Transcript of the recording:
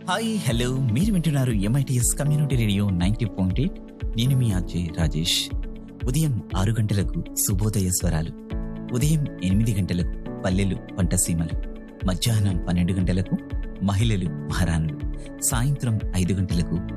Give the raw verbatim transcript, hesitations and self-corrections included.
Hi hello మీరు వింటున్నారు MITS community radio ninety point eight. నేను మీ అజయ్ రాజేష్. ఉదయం ఆరు గంటలకు శుభోదయ స్వరాలు, ఉదయం ఎనిమిది గంటలకు పల్లెలు పంటసీమలు, మధ్యాహ్నం పన్నెండు గంటలకు మహిళలు మహారాణులు, సాయంత్రం ఐదు గంటలకు